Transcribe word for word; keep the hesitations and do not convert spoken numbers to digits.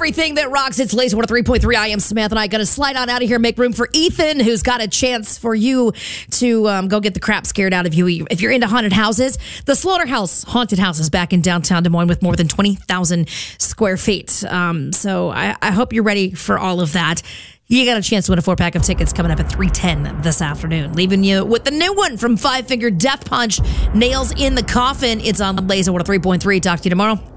everything that rocks. It's Lazy one oh three point three. I am Samantha, and I'm going to slide on out of here, make room for Ethan, who's got a chance for you to um, go get the crap scared out of you. If you're into haunted houses, the Slaughterhouse Haunted House is back in downtown Des Moines with more than twenty thousand square feet. Um, so I, I hope you're ready for all of that. You got a chance to win a four-pack of tickets coming up at three ten this afternoon. Leaving you with the new one from Five Finger Death Punch, Nails in the Coffin. It's on Lazy one oh three point three. Talk to you tomorrow.